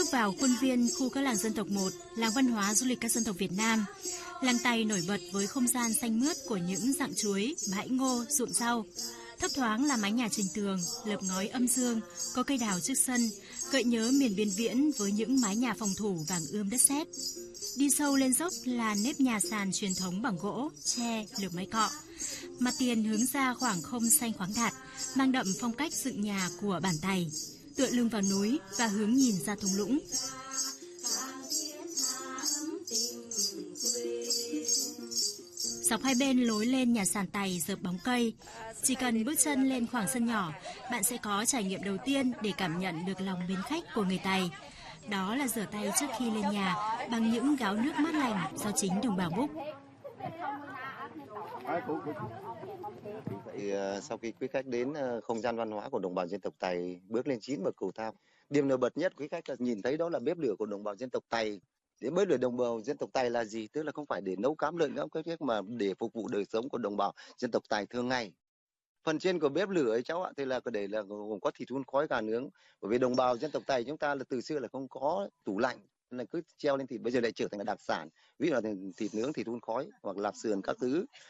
Bước vào khuôn viên khu các làng dân tộc 1, làng văn hóa du lịch các dân tộc Việt Nam. Làng Tày nổi bật với không gian xanh mướt của những rặng chuối, bãi ngô, ruộng rau. Thấp thoáng là mái nhà trình tường, lợp ngói âm dương, có cây đào trước sân, gợi nhớ miền biên viễn với những mái nhà phòng thủ vàng ươm đất sét. Đi sâu lên dốc là nếp nhà sàn truyền thống bằng gỗ, tre, lược mái cọ. Mặt tiền hướng ra khoảng không xanh khoáng đạt, mang đậm phong cách dựng nhà của bản Tày, tựa lưng vào núi và hướng nhìn ra thung lũng. Dọc hai bên lối lên nhà sàn Tày rợp bóng cây. Chỉ cần bước chân lên khoảng sân nhỏ, bạn sẽ có trải nghiệm đầu tiên để cảm nhận được lòng mến khách của người Tày. Đó là rửa tay trước khi lên nhà bằng những gáo nước mát lành do chính đồng bào múc. Sau khi quý khách đến không gian văn hóa của đồng bào dân tộc Tày, bước lên 9 bậc cầu thang, điểm nổi bật nhất quý khách là nhìn thấy đó là bếp lửa của đồng bào dân tộc Tày. Bếp lửa đồng bào dân tộc Tày là gì? Tức là không phải để nấu cám lợn gạo các mà để phục vụ đời sống của đồng bào dân tộc Tày thường ngày. Phần trên của bếp lửa ấy cháu ạ, thì là để là gồm có thịt hun khói, gà nướng. Bởi vì đồng bào dân tộc Tày chúng ta là từ xưa là không có tủ lạnh, nên là cứ treo lên thịt, bây giờ lại trở thành là đặc sản. Ví dụ là thịt nướng, thịt hun khói hoặc lạp sườn các thứ.